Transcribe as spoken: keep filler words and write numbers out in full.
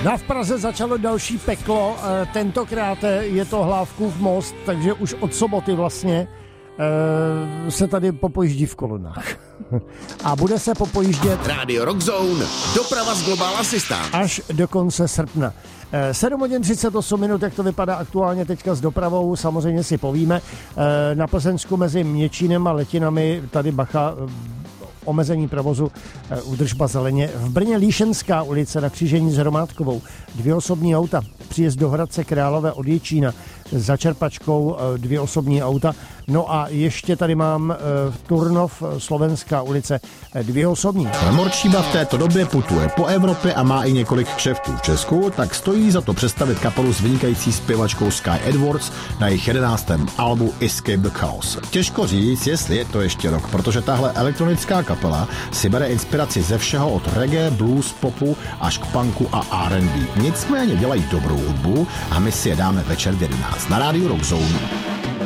Na v Praze začalo další peklo, tentokrát je to Hlávkův most, takže už od soboty vlastně se tady popojíždí v kolonách. A bude se popojíždět Radio Rock Zone, doprava z Global Assistant. Až do konce srpna. sedm hodin třicet osm minut, jak to vypadá aktuálně teďka s dopravou, samozřejmě si povíme. Na Plzeňsku mezi Měčínem a Letinami tady bacha, omezení provozu, údržba zeleně. V Brně Líšenská ulice na křížení s Hromádkovou. Dvě osobní auta. Příjezd do Hradce Králové od Jičína. Za Čerpačkou dvě osobní auta. No a ještě tady mám Turnov, Slovenská ulice, dvě osobní. Morčíba v této době putuje po Evropě a má i několik kšeftů v Česku, tak stojí za to představit kapelu s vynikající zpěvačkou Sky Edwards na jejich jedenáctém albu Escape the Chaos. Těžko říct, jestli je to ještě rok, protože tahle elektronická kapela si bere inspiraci ze všeho od reggae, blues, popu až k punku a R and B. Nicméně dělají dobrou hudbu a my si je dáme večer v jedenáct na rádiu Rock Zone.